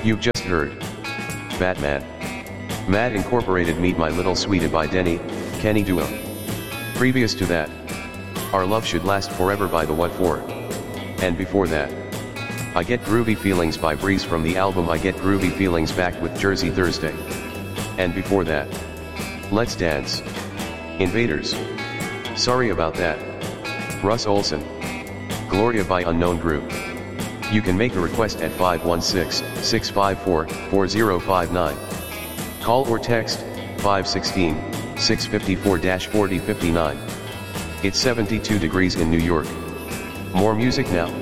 You've just heard Batman. Mad Incorporated Meet My Little Sweetie by Denny, Kenny Duo. Previous to that, Our Love Should Last Forever by The What For. And before that, I Get Groovy Feelings by Breeze from the album I Get Groovy Feelings backed with Jersey Thursday. And before that, Let's Dance. Invaders. Sorry About That. Russ Olson. Gloria by Unknown Group. You can make a request at 516-654-4059. Call or text 516-654-4059. It's 72 degrees in New York. More music now.